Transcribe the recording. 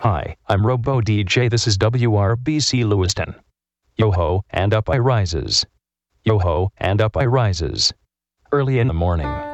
Hi, I'm Robo DJ. This is WRBC Lewiston. Yo-ho, and up I rises. Yo-ho, and up I rises. Early in the morning.